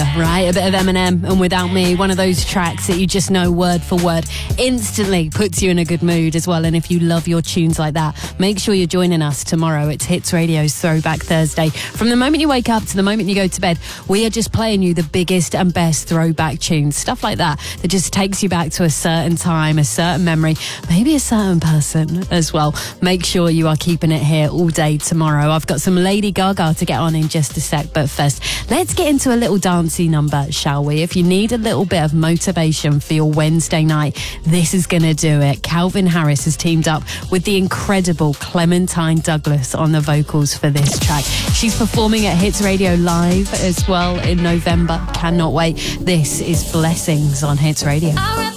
right? A bit of Eminem and Without Me, one of those tracks that you just know word for word, instantly puts you in a good mood as well. And if you love your tunes like that, make sure you're joining us tomorrow. It's Hits Radio's Throwback Thursday. From the moment you wake up to the moment you go to bed, we are just playing you the biggest and best throwback tunes, stuff like that just takes you back to a certain time, a certain memory, maybe a certain person as well. Make sure you are keeping it here all day tomorrow. I've got some Lady Gaga to get on in just a sec, but first, let's get into a little dancey number, shall we? If you need a little bit of motivation for your Wednesday night, this is going to do it. Calvin Harris has teamed up with the incredible Clementine Douglas on the vocals for this track. She's performing at Hits Radio Live as well in November. Cannot wait. This is Blessings on Hits Radio.